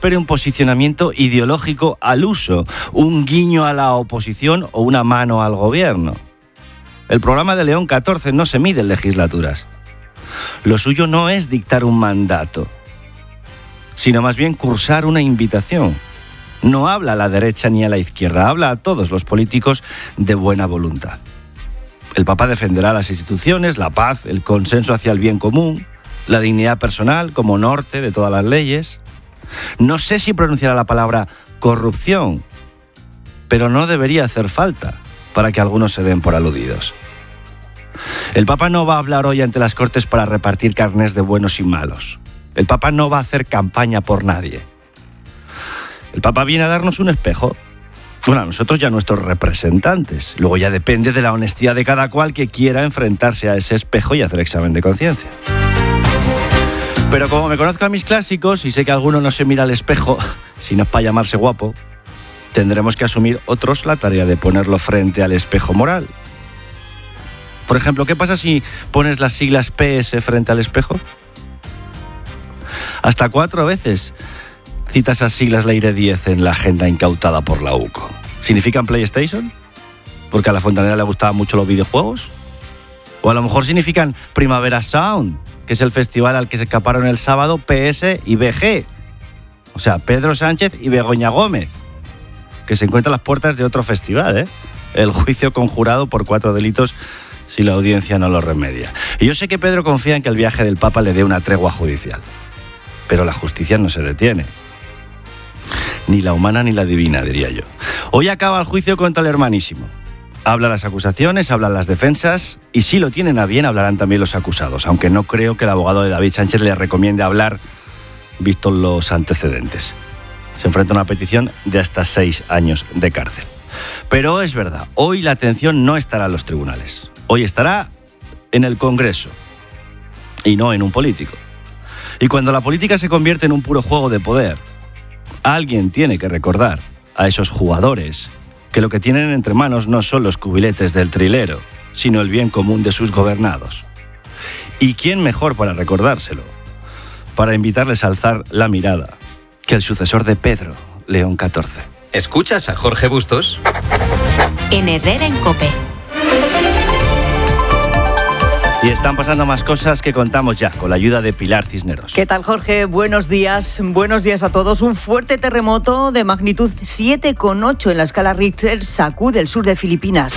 espere un posicionamiento ideológico al uso, un guiño a la oposición o una mano al gobierno. El programa de León XIV no se mide en legislaturas. Lo suyo no es dictar un mandato, sino más bien cursar una invitación. No habla a la derecha ni a la izquierda, habla a todos los políticos de buena voluntad. El Papa defenderá las instituciones, la paz, el consenso hacia el bien común, la dignidad personal como norte de todas las leyes. No sé si pronunciará la palabra corrupción, pero no debería hacer falta para que algunos se den por aludidos. El Papa no va a hablar hoy ante las Cortes para repartir carnés de buenos y malos. El Papa no va a hacer campaña por nadie. El Papa viene a darnos un espejo. Bueno, a nosotros y a nuestros representantes. Luego ya depende de la honestidad de cada cual que quiera enfrentarse a ese espejo y hacer examen de conciencia. Pero como me conozco a mis clásicos y sé que alguno no se mira al espejo, si no es para llamarse guapo, tendremos que asumir otros la tarea de ponerlo frente al espejo moral. Por ejemplo, ¿qué pasa si pones las siglas PS frente al espejo? Hasta 4 veces cita esas siglas Leire 10 en la agenda incautada por la UCO. ¿Significan PlayStation? ¿Porque a la Fontanera le gustaban mucho los videojuegos? O a lo mejor significan Primavera Sound, que es el festival al que se escaparon el sábado PS y BG. O sea, Pedro Sánchez y Begoña Gómez, que se encuentran a las puertas de otro festival, ¿eh? El juicio conjurado por 4 delitos si la audiencia no lo remedia. Y yo sé que Pedro confía en que el viaje del Papa le dé una tregua judicial. Pero la justicia no se detiene. Ni la humana ni la divina, diría yo. Hoy acaba el juicio contra el hermanísimo. Hablan las acusaciones, hablan las defensas, y si lo tienen a bien hablarán también los acusados, aunque no creo que el abogado de David Sánchez le recomiende hablar, vistos los antecedentes. Se enfrenta a una petición de hasta 6 años de cárcel. Pero es verdad, hoy la atención no estará en los tribunales. Hoy estará en el Congreso, y no en un político. Y cuando la política se convierte en un puro juego de poder, alguien tiene que recordar a esos jugadores que lo que tienen entre manos no son los cubiletes del trilero, sino el bien común de sus gobernados. ¿Y quién mejor para recordárselo? Para invitarles a alzar la mirada que el sucesor de Pedro, León XIV. ¿Escuchas a Jorge Bustos? En Herrera en COPE. Y están pasando más cosas que contamos ya, con la ayuda de Pilar Cisneros. ¿Qué tal, Jorge? Buenos días a todos. Un fuerte terremoto de magnitud 7,8 en la escala Richter sacude el sur de Filipinas.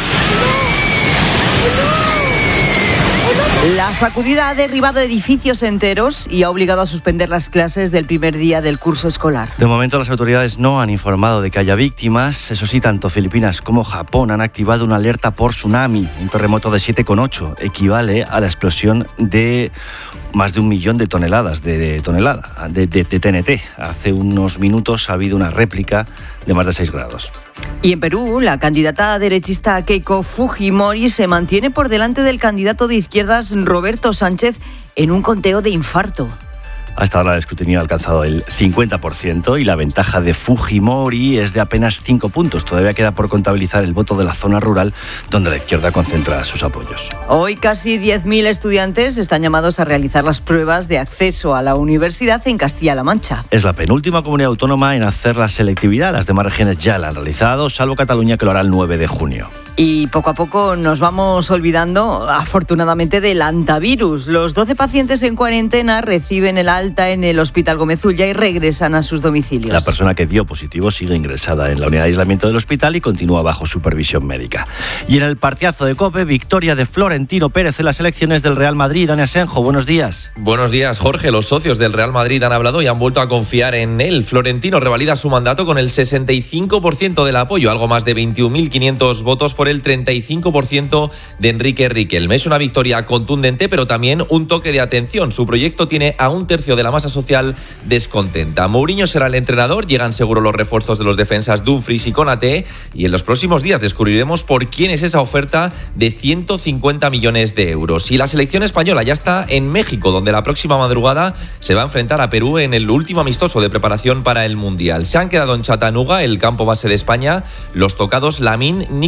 La sacudida ha derribado edificios enteros y ha obligado a suspender las clases del primer día del curso escolar. De momento las autoridades no han informado de que haya víctimas. Eso sí, tanto Filipinas como Japón han activado una alerta por tsunami. Un terremoto de 7,8 equivale a la explosión de más de 1 millón de toneladas de TNT. Hace unos minutos ha habido una réplica de más de 6 grados. Y en Perú, la candidata derechista Keiko Fujimori se mantiene por delante del candidato de izquierdas Roberto Sánchez en un conteo de infarto. Hasta ahora el escrutinio ha alcanzado el 50% y la ventaja de Fujimori es de apenas 5 puntos. Todavía queda por contabilizar el voto de la zona rural, donde la izquierda concentra sus apoyos. Hoy casi 10.000 estudiantes están llamados a realizar las pruebas de acceso a la universidad en Castilla-La Mancha. Es la penúltima comunidad autónoma en hacer la selectividad. Las demás regiones ya la han realizado, salvo Cataluña, que lo hará el 9 de junio. Y poco a poco nos vamos olvidando, afortunadamente, del antivirus. Los 12 pacientes en cuarentena reciben el alta en el Hospital Gómez Ulla y regresan a sus domicilios. La persona que dio positivo sigue ingresada en la unidad de aislamiento del hospital y continúa bajo supervisión médica. Y en el partidazo de COPE, victoria de Florentino Pérez en las elecciones del Real Madrid. Dani Asenjo, buenos días. Buenos días, Jorge. Los socios del Real Madrid han hablado y han vuelto a confiar en él. Florentino revalida su mandato con el 65% del apoyo, algo más de 21.500 votos por el 35% de Enrique Riquelme. Es una victoria contundente, pero también un toque de atención. Su proyecto tiene a 1/3 de la masa social descontenta. Mourinho será el entrenador, llegan seguro los refuerzos de los defensas Dumfries y Konaté, y en los próximos días descubriremos por quién es esa oferta de 150 millones de euros. Y la selección española ya está en México, donde la próxima madrugada se va a enfrentar a Perú en el último amistoso de preparación para el Mundial. Se han quedado en Chattanooga, el campo base de España, los tocados Lamine, Nico Williams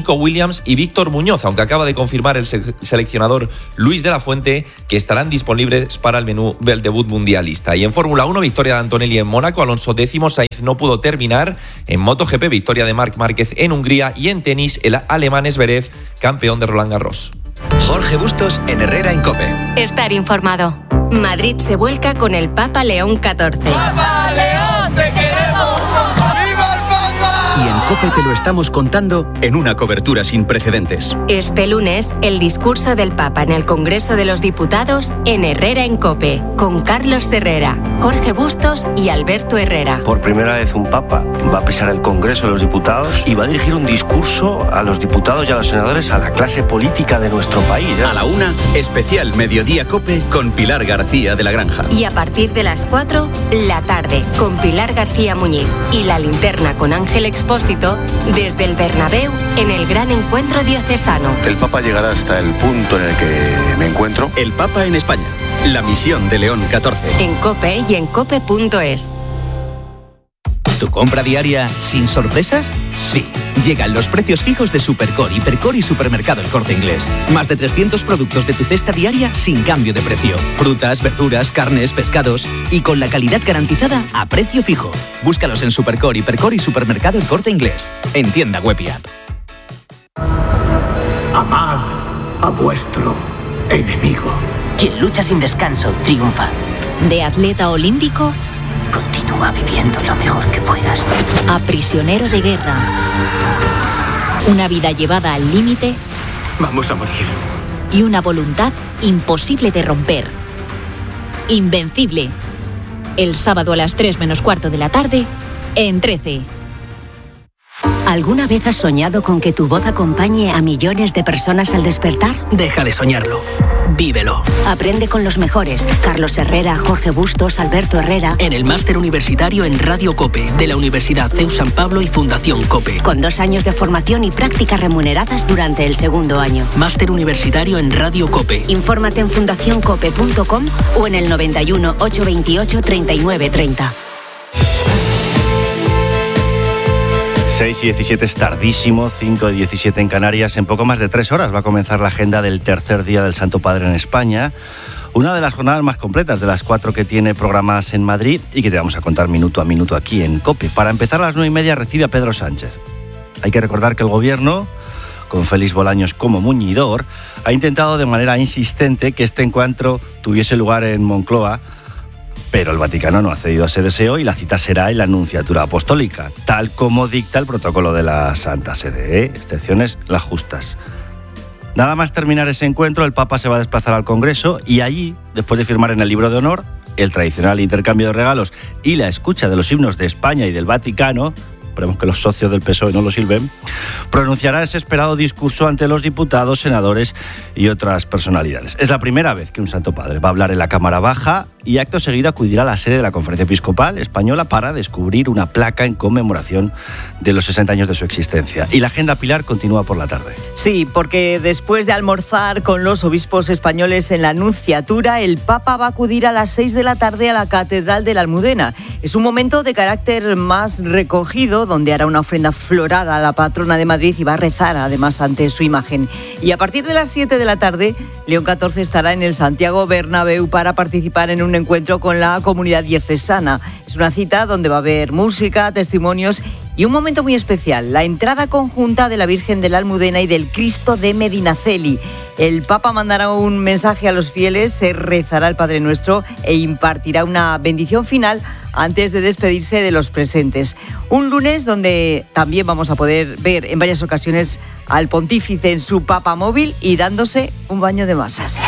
Williams y Víctor Muñoz, aunque acaba de confirmar el seleccionador Luis de la Fuente que estarán disponibles para el menú del debut mundialista. Y en Fórmula 1, victoria de Antonelli en Mónaco, Alonso 10º, Sainz no pudo terminar. En MotoGP, victoria de Marc Márquez en Hungría, y en tenis, el alemán Zverev, campeón de Roland Garros. Jorge Bustos en Herrera en COPE. Estar informado. Madrid se vuelca con el Papa León XIV. ¡Papa León, te queremos! ¡Viva el Papa! Y en COPE te lo estamos contando en una cobertura sin precedentes. Este lunes, el discurso del Papa en el Congreso de los Diputados en Herrera en COPE, con Carlos Herrera, Jorge Bustos y Alberto Herrera. Por primera vez un papa va a pisar el Congreso de los Diputados y va a dirigir un discurso a los diputados y a los senadores, a la clase política de nuestro país. A la 1, especial Mediodía COPE con Pilar García de la Granja. Y a partir de las 4, la tarde, con Pilar García Muñiz y La Linterna con Ángel Expósito, desde el Bernabéu en el gran encuentro diocesano. El Papa llegará hasta el punto en el que me encuentro. El Papa en España. La misión de León XIV. En COPE y en cope.es. ¿Tu compra diaria sin sorpresas? Sí. Llegan los precios fijos de Supercore, Hipercore y Supermercado El Corte Inglés. Más de 300 productos de tu cesta diaria sin cambio de precio. Frutas, verduras, carnes, pescados y con la calidad garantizada a precio fijo. Búscalos en Supercore, Hipercore y Supermercado El Corte Inglés. En tienda web y app. Amad a vuestro enemigo. Quien lucha sin descanso triunfa. De atleta olímpico, continúa viviendo lo mejor que puedas. A prisionero de guerra. Una vida llevada al límite. Vamos a morir. Y una voluntad imposible de romper. Invencible. El sábado a las 3:15 de la tarde, en 13. ¿Alguna vez has soñado con que tu voz acompañe a millones de personas al despertar? Deja de soñarlo. Vívelo. Aprende con los mejores. Carlos Herrera, Jorge Bustos, Alberto Herrera. En el máster universitario en Radio COPE de la Universidad CEU San Pablo y Fundación COPE. Con 2 años de formación y prácticas remuneradas durante el segundo año. Máster universitario en Radio COPE. Infórmate en fundacioncope.com o en el 91 828 3930. 6:17 es tardísimo, 5:17 en Canarias. En poco más de 3 horas va a comenzar la agenda del tercer día del Santo Padre en España. Una de las jornadas más completas de las 4 que tiene programadas en Madrid y que te vamos a contar minuto a minuto aquí en COPE. Para empezar, a las 9:30 recibe a Pedro Sánchez. Hay que recordar que el gobierno, con Félix Bolaños como muñidor, ha intentado de manera insistente que este encuentro tuviese lugar en Moncloa, pero el Vaticano no ha cedido a ese deseo y la cita será en la Nunciatura Apostólica, tal como dicta el protocolo de la Santa Sede, excepciones las justas. Nada más terminar ese encuentro, el Papa se va a desplazar al Congreso y allí, después de firmar en el libro de honor, el tradicional intercambio de regalos y la escucha de los himnos de España y del Vaticano, esperemos que los socios del PSOE no lo silben, pronunciará ese esperado discurso ante los diputados, senadores y otras personalidades. Es la primera vez que un Santo Padre va a hablar en la Cámara Baja y acto seguido acudirá a la sede de la Conferencia Episcopal Española para descubrir una placa en conmemoración de los 60 años de su existencia. Y la agenda, Pilar, continúa por la tarde. Sí, porque después de almorzar con los obispos españoles en la Nunciatura, el Papa va a acudir a las 6 de la tarde a la Catedral de la Almudena. Es un momento de carácter más recogido, donde hará una ofrenda floral a la patrona de Madrid y va a rezar además ante su imagen. Y a partir de las 7 de la tarde, León XIV estará en el Santiago Bernabéu para participar en un encuentro con la comunidad diocesana. Es una cita donde va a haber música, testimonios y un momento muy especial, la entrada conjunta de la Virgen de la Almudena y del Cristo de Medinaceli. El Papa mandará un mensaje a los fieles, se rezará el Padre Nuestro e impartirá una bendición final antes de despedirse de los presentes. Un lunes donde también vamos a poder ver en varias ocasiones al pontífice en su papamóvil y dándose un baño de masas.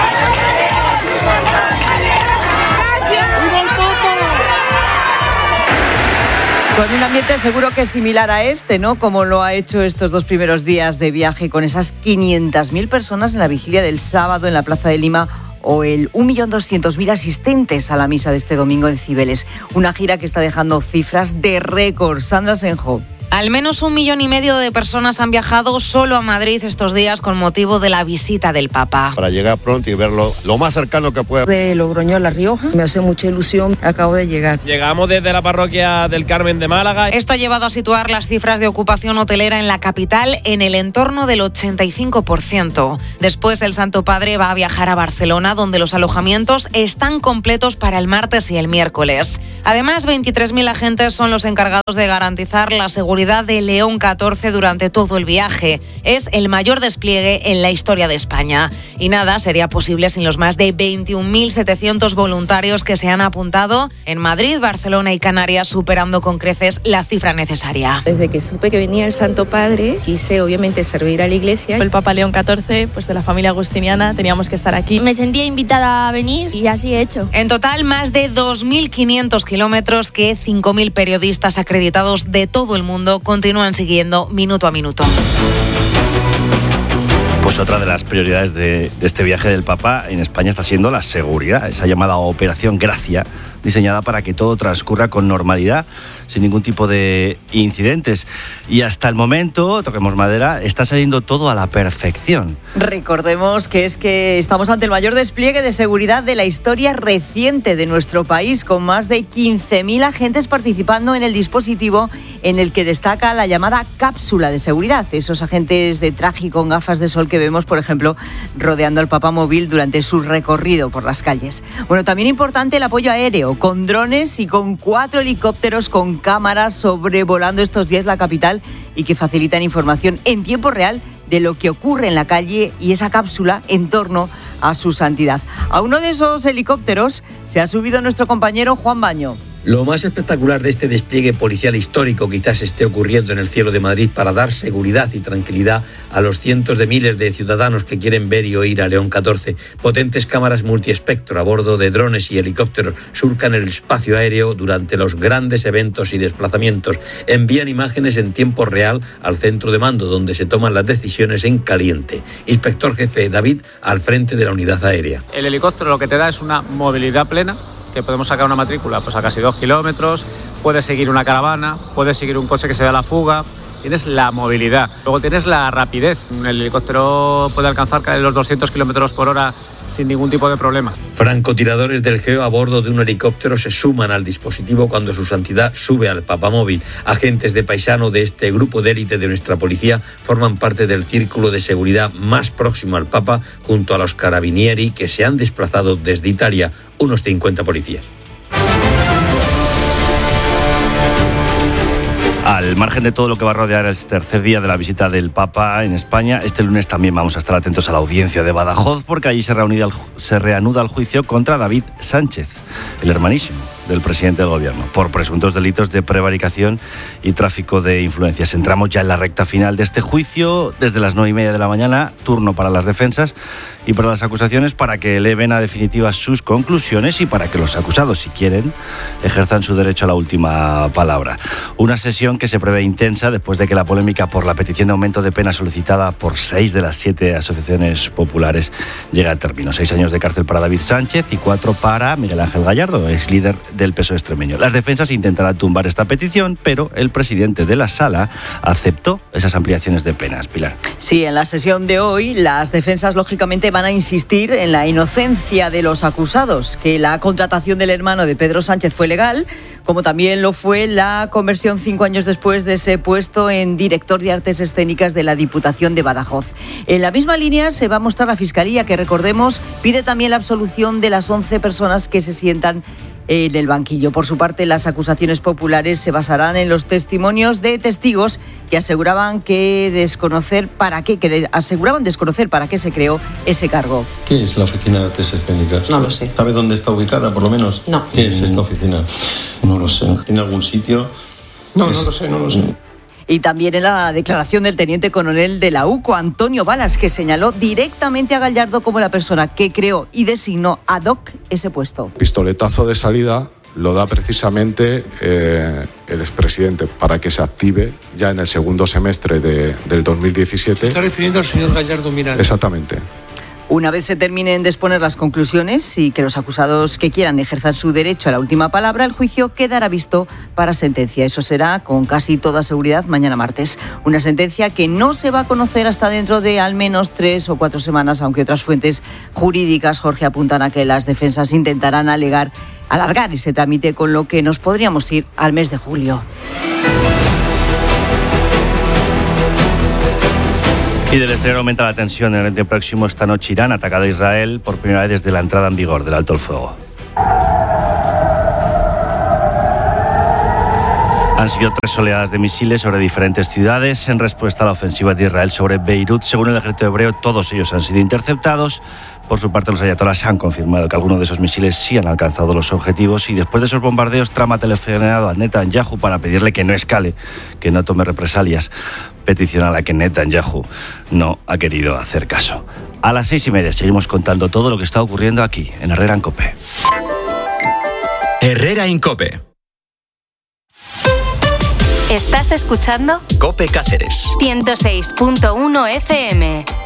Con un ambiente seguro que es similar a este, ¿no? Como lo ha hecho estos 2 primeros días de viaje con esas 500.000 personas en la vigilia del sábado en la Plaza de Lima o el 1.200.000 asistentes a la misa de este domingo en Cibeles. Una gira que está dejando cifras de récord. Sandra Senjo. Al menos 1,5 millones de personas han viajado solo a Madrid estos días con motivo de la visita del Papa. Para llegar pronto y verlo lo más cercano que pueda. De Logroño a La Rioja, me hace mucha ilusión, acabo de llegar. Llegamos desde la parroquia del Carmen de Málaga. Esto ha llevado a situar las cifras de ocupación hotelera en la capital en el entorno del 85%. Después el Santo Padre va a viajar a Barcelona, donde los alojamientos están completos para el martes y el miércoles. Además, 23.000 agentes son los encargados de garantizar la seguridad de León XIV durante todo el viaje. Es el mayor despliegue en la historia de España. Y nada sería posible sin los más de 21.700 voluntarios que se han apuntado en Madrid, Barcelona y Canarias, superando con creces la cifra necesaria. Desde que supe que venía el Santo Padre, quise obviamente servir a la Iglesia. El Papa León XIV, pues de la familia agustiniana, teníamos que estar aquí. Me sentía invitada a venir y así he hecho. En total, más de 2.500 kilómetros que 5.000 periodistas acreditados de todo el mundo continúan siguiendo minuto a minuto. Pues otra de las prioridades de este viaje del Papa en España está siendo la seguridad, esa llamada Operación Gracia, diseñada para que todo transcurra con normalidad, sin ningún tipo de incidentes. Y hasta el momento, toquemos madera, está saliendo todo a la perfección. Recordemos que estamos ante el mayor despliegue de seguridad de la historia reciente de nuestro país, con más de 15.000 agentes participando en el dispositivo en el que destaca la llamada cápsula de seguridad. Esos agentes de traje y con gafas de sol que vemos, por ejemplo, rodeando al papamóvil durante su recorrido por las calles. Bueno, también importante el apoyo aéreo, con drones y con 4 helicópteros con cámaras sobrevolando estos días la capital y que facilitan información en tiempo real de lo que ocurre en la calle y esa cápsula en torno a su santidad. A uno de esos helicópteros se ha subido nuestro compañero Juan Baño. Lo más espectacular de este despliegue policial histórico quizás esté ocurriendo en el cielo de Madrid para dar seguridad y tranquilidad a los cientos de miles de ciudadanos que quieren ver y oír a León XIV. Potentes cámaras multiespectro a bordo de drones y helicópteros surcan el espacio aéreo durante los grandes eventos y desplazamientos. Envían imágenes en tiempo real al centro de mando, donde se toman las decisiones en caliente. Inspector jefe David, al frente de la unidad aérea. El helicóptero lo que te da es una movilidad plena, que podemos sacar una matrícula pues a casi 2 kilómetros, puedes seguir una caravana, puedes seguir un coche que se da la fuga, tienes la movilidad. Luego tienes la rapidez, el helicóptero puede alcanzar los 200 kilómetros por hora sin ningún tipo de problema. Francotiradores del GEO a bordo de un helicóptero se suman al dispositivo cuando su santidad sube al papamóvil. Agentes de paisano de este grupo de élite de nuestra policía forman parte del círculo de seguridad más próximo al Papa, junto a los carabinieri que se han desplazado desde Italia, unos 50 policías. Al margen de todo lo que va a rodear el tercer día de la visita del Papa en España, este lunes también vamos a estar atentos a la audiencia de Badajoz, porque allí se reanuda el juicio contra David Sánchez, el hermanísimo del presidente del gobierno, por presuntos delitos de prevaricación y tráfico de influencias. Entramos ya en la recta final de este juicio, desde las 9:30 de la mañana, turno para las defensas y para las acusaciones, para que eleven a definitiva sus conclusiones y para que los acusados, si quieren, ejerzan su derecho a la última palabra. Una sesión que se prevé intensa después de que la polémica por la petición de aumento de pena solicitada por 6 de las 7 asociaciones populares llegue a término. 6 años de cárcel para David Sánchez y 4 para Miguel Ángel Gallardo, ex líder del PSOE extremeño. Las defensas intentarán tumbar esta petición, pero el presidente de la sala aceptó esas ampliaciones de penas. Pilar. Sí, en la sesión de hoy las defensas lógicamente van a insistir en la inocencia de los acusados, que la contratación del hermano de Pedro Sánchez fue legal, como también lo fue la conversión 5 años después de ese puesto en director de artes escénicas de la Diputación de Badajoz. En la misma línea se va a mostrar la Fiscalía, que recordemos pide también la absolución de las 11 personas que se sientan en el banquillo. Por su parte, las acusaciones populares se basarán en los testimonios de testigos que aseguraban desconocer para qué se creó ese cargo. ¿Qué es la Oficina de Artes Escénicas? No lo sé. ¿Sabe dónde está ubicada, por lo menos? No. ¿Qué es esta oficina? No lo sé. ¿Tiene algún sitio? No lo sé. Y también en la declaración del teniente coronel de la UCO, Antonio Balas, que señaló directamente a Gallardo como la persona que creó y designó ad hoc ese puesto. Pistoletazo de salida lo da precisamente el expresidente para que se active ya en el segundo semestre del 2017. ¿Se está refiriendo al señor Gallardo Miranda? Exactamente. Una vez se terminen de exponer las conclusiones y que los acusados que quieran ejerzan su derecho a la última palabra, el juicio quedará visto para sentencia. Eso será con casi toda seguridad mañana martes. Una sentencia que no se va a conocer hasta dentro de al menos 3 o 4 semanas, aunque otras fuentes jurídicas, Jorge, apuntan a que las defensas intentarán alargar ese trámite, con lo que nos podríamos ir al mes de julio. Y del exterior aumenta la tensión en el Oriente Próximo. Esta noche Irán atacado a Israel por primera vez desde la entrada en vigor del alto el fuego. Han sido 3 oleadas de misiles sobre diferentes ciudades en respuesta a la ofensiva de Israel sobre Beirut. Según el ejército hebreo, todos ellos han sido interceptados. Por su parte, los ayatolás han confirmado que algunos de esos misiles sí han alcanzado los objetivos, y después de esos bombardeos, Trump ha telefoneado a Netanyahu para pedirle que no escale, que no tome represalias. Petición a la que Netanyahu no ha querido hacer caso. A las 6:30 seguimos contando todo lo que está ocurriendo aquí, en Herrera en COPE. Herrera en COPE. ¿Estás escuchando? COPE Cáceres. 106.1 FM.